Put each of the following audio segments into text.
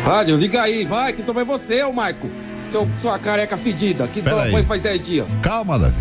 Rádio, liga aí, vai, que tomei você, ô Maico. Sua careca fedida, que tomou banho faz 10 dias. Calma, Davi.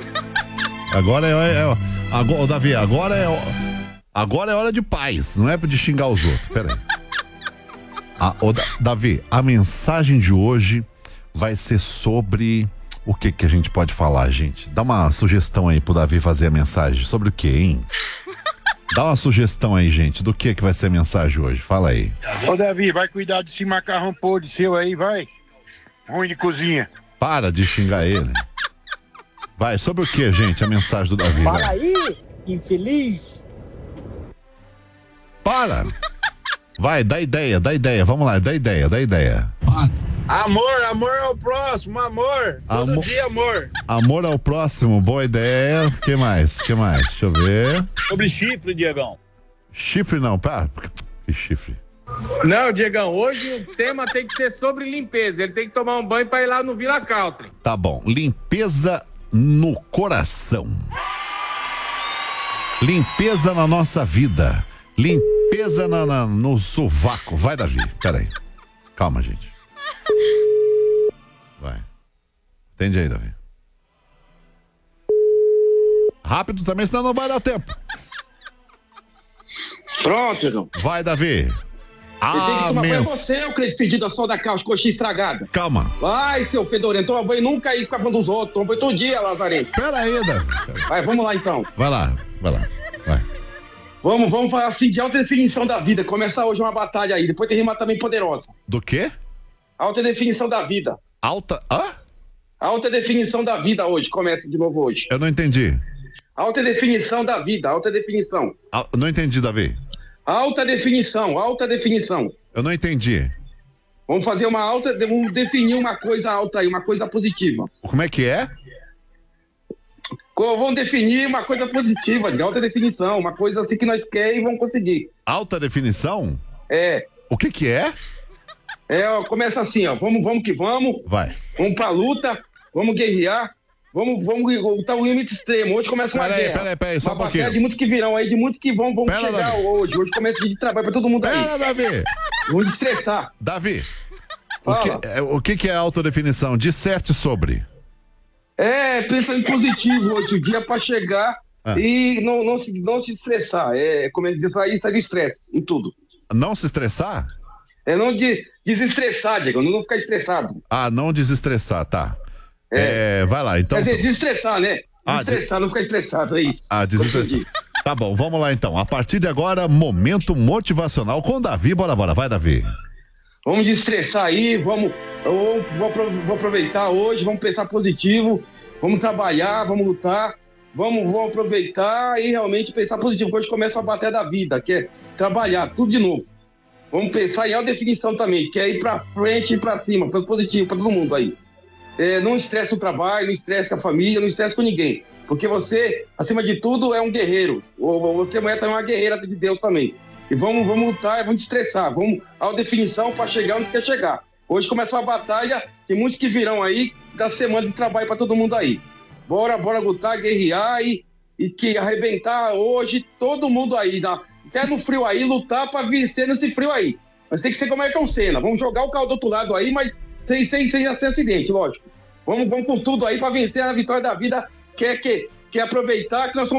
Agora Davi, agora é hora de paz, não é de xingar os outros. Pera aí. Davi, a mensagem de hoje vai ser sobre o que a gente pode falar, gente. Dá uma sugestão aí pro Davi fazer a mensagem. Sobre o que, hein? Dá uma sugestão aí, gente, do que vai ser a mensagem hoje. Fala aí. Ô, Davi, vai cuidar desse macarrão podre seu aí, vai. Ruim de cozinha. Para de xingar ele. Vai, sobre o que, gente, a mensagem do Davi? Fala aí, infeliz. Para. Vai, dá ideia. Vamos lá, dá ideia. Amor ao próximo, amor. Todo dia, amor. Amor ao próximo, boa ideia. Que mais? Deixa eu ver. Sobre chifre, Diegão. Chifre não, pá. Que chifre? Não, Diegão, hoje o tema tem que ser sobre limpeza. Ele tem que tomar um banho pra ir lá no Vila Country. Tá bom, limpeza no coração. Limpeza na nossa vida. Limpeza no sovaco. Vai, Davi, peraí. Calma, gente. Vai. Atende aí, Davi. Rápido também, senão não vai dar tempo. Pronto, Diegão. Vai, Davi. Tem que tomar banho você, o crente pedido a sol da calça, coxinha estragada. Calma. Vai, seu fedorento, toma banho nunca aí ficar falando dos outros. Toma banho todo dia, Lazarento. Pera aí, Davi. Vai, vamos lá então. Vai lá. Vai. Vamos falar assim de alta definição da vida. Começa hoje uma batalha aí. Depois tem rima também poderosa. Do quê? Alta definição da vida. Alta definição da vida hoje. Começa de novo hoje. Eu não entendi. Alta definição da vida. Alta definição. Não entendi, Davi. Alta definição. Eu não entendi. Vamos fazer vamos definir uma coisa alta aí, uma coisa positiva. Como é que é? Vamos definir uma coisa positiva, de alta definição, uma coisa assim que nós queremos e vamos conseguir. Alta definição? É. O que é? Começa assim, ó, vamos que vamos. Vai. Vamos pra luta, vamos guerrear, vamos lutar o limite extremo. Hoje começa uma guerra. Peraí, só um pouquinho. De muitos que virão aí, de muitos que vão chegar, Davi. Hoje. Hoje começa o dia de trabalho pra todo mundo aí. Davi. Vamos estressar. Davi, o que é autodefinição? Disserte sobre. Pensa em positivo hoje, o dia pra chegar e não se estressar. Como ele diz aí, sai do estresse, em tudo. Não se estressar? Não desestressar, Diego, não ficar estressado. Não desestressar, tá. Vai lá, então. Quer dizer, desestressar, né? Desestressar, não ficar estressado, é isso. Desestressar. Tá bom, vamos lá então. A partir de agora, momento motivacional com o Davi. Bora. Vai, Davi. Vamos desestressar aí, vou aproveitar hoje, vamos pensar positivo, vamos trabalhar, vamos lutar, vamos aproveitar e realmente pensar positivo. Hoje começa a batalha da vida, que é trabalhar, tudo de novo. Vamos pensar em alta definição também, que é ir pra frente e pra cima, para positivo, pra todo mundo aí. Não estresse o trabalho, não estresse com a família, não estresse com ninguém. Porque você, acima de tudo, é um guerreiro. Ou você, mulher, também é uma guerreira de Deus também. E vamos lutar, vamos estressar, vamos a definição para chegar onde quer chegar. Hoje começa uma batalha, tem muitos que virão aí da semana de trabalho para todo mundo aí. Bora lutar, guerrear e que arrebentar hoje todo mundo aí, até no frio aí, lutar para vencer nesse frio aí. Mas tem que ser como Ayrton Senna, vamos jogar o carro do outro lado aí, mas sem acidente, lógico. Vamos com tudo aí para vencer a vitória da vida, que é aproveitar que nós somos